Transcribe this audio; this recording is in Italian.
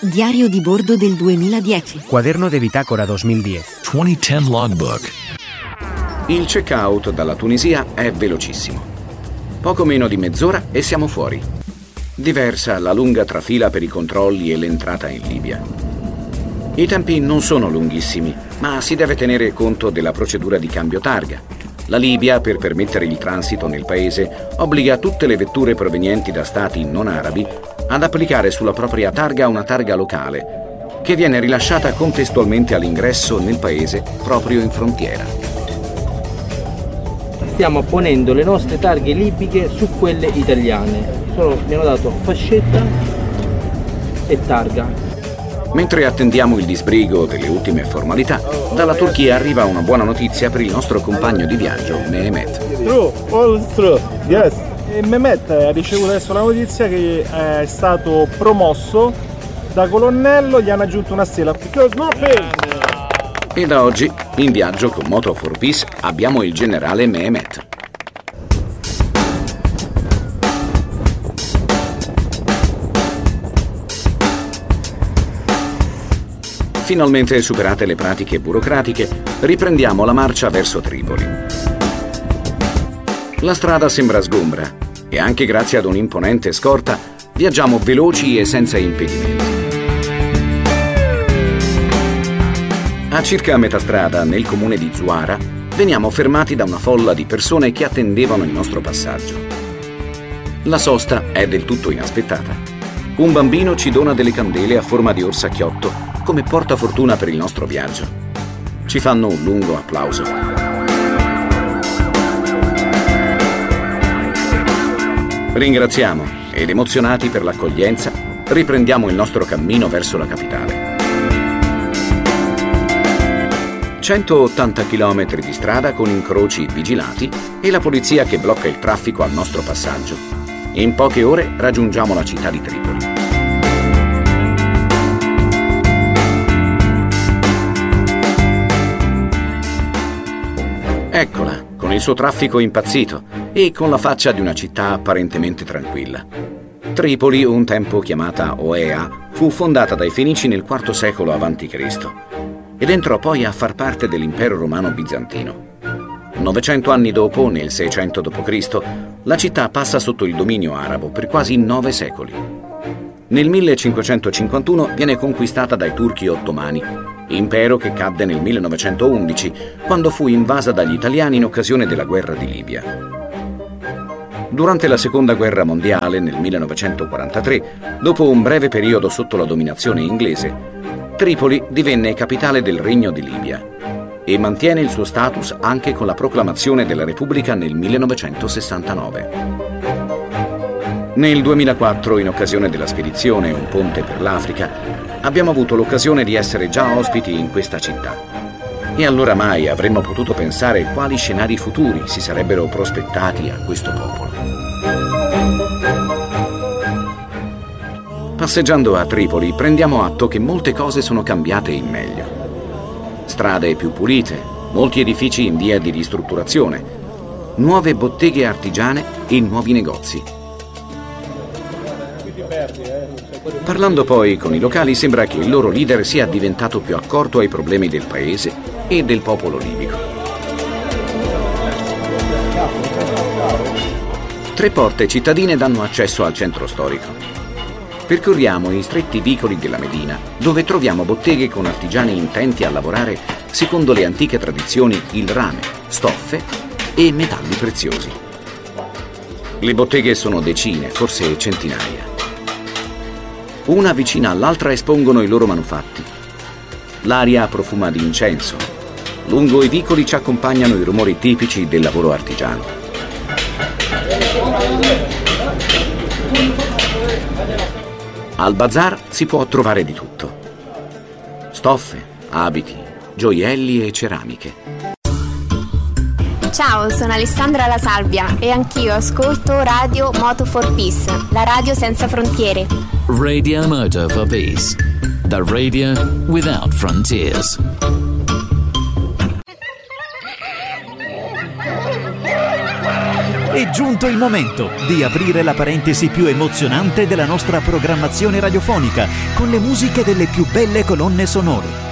Diario di bordo del 2010. Cuaderno de bitácora 2010. 2010 logbook. Il check-out dalla Tunisia è velocissimo. Poco meno di mezz'ora e siamo fuori. Diversa la lunga trafila per i controlli e l'entrata in Libia. I tempi non sono lunghissimi, ma si deve tenere conto della procedura di cambio targa. La Libia, per permettere il transito nel paese, obbliga tutte le vetture provenienti da stati non arabi ad applicare sulla propria targa una targa locale, che viene rilasciata contestualmente all'ingresso nel paese proprio in frontiera. Stiamo ponendo le nostre targhe libiche su quelle italiane. Mi hanno dato fascetta e targa. Mentre attendiamo il disbrigo delle ultime formalità, dalla Turchia arriva una buona notizia per il nostro compagno di viaggio, Mehmet. True, all true, yes. Mehmet ha ricevuto adesso la notizia che è stato promosso da colonnello, gli hanno aggiunto una stella. E da oggi, in viaggio con Moto for Peace, abbiamo il generale Mehmet. Finalmente superate le pratiche burocratiche, riprendiamo la marcia verso Tripoli. La strada sembra sgombra e anche grazie ad un'imponente scorta viaggiamo veloci e senza impedimenti. A circa metà strada, nel comune di Zuara, veniamo fermati da una folla di persone che attendevano il nostro passaggio. La sosta è del tutto inaspettata. Un bambino ci dona delle candele a forma di orsacchiotto come portafortuna per il nostro viaggio. Ci fanno un lungo applauso. Ringraziamo ed emozionati per l'accoglienza, riprendiamo il nostro cammino verso la capitale. 180 km di strada con incroci vigilati e la polizia che blocca il traffico al nostro passaggio. In poche ore raggiungiamo la città di Tripoli. Eccola, con il suo traffico impazzito e con la faccia di una città apparentemente tranquilla. Tripoli, un tempo chiamata Oea, fu fondata dai Fenici nel IV secolo a.C. ed entrò poi a far parte dell'impero romano bizantino. 900 anni dopo, nel 600 d.C., la città passa sotto il dominio arabo per quasi 9 secoli. Nel 1551 viene conquistata dai turchi ottomani, impero che cadde nel 1911, quando fu invasa dagli italiani in occasione della guerra di Libia. Durante la Seconda Guerra Mondiale, nel 1943, dopo un breve periodo sotto la dominazione inglese, Tripoli divenne capitale del Regno di Libia e mantiene il suo status anche con la proclamazione della Repubblica nel 1969. Nel 2004, in occasione della spedizione Un ponte per l'Africa, abbiamo avuto l'occasione di essere già ospiti in questa città. E allora mai avremmo potuto pensare quali scenari futuri si sarebbero prospettati a questo popolo. Passeggiando a Tripoli prendiamo atto che molte cose sono cambiate in meglio. Strade più pulite, molti edifici in via di ristrutturazione, nuove botteghe artigiane e nuovi negozi. Parlando poi con i locali sembra che il loro leader sia diventato più accorto ai problemi del paese e del popolo libico. 3 porte cittadine danno accesso al centro storico. Percorriamo i stretti vicoli della Medina, dove troviamo botteghe con artigiani intenti a lavorare secondo le antiche tradizioni il rame, stoffe e metalli preziosi. Le botteghe sono decine, forse centinaia. Una vicina all'altra espongono i loro manufatti. L'aria profuma di incenso. Lungo i vicoli ci accompagnano i rumori tipici del lavoro artigiano. Al bazar si può trovare di tutto. Stoffe, abiti, gioielli e ceramiche. Ciao, sono Alessandra La Salvia e anch'io ascolto Radio Moto for Peace, la radio senza frontiere. Radio Moto for Peace, the radio without frontiers. È giunto il momento di aprire la parentesi più emozionante della nostra programmazione radiofonica con le musiche delle più belle colonne sonore.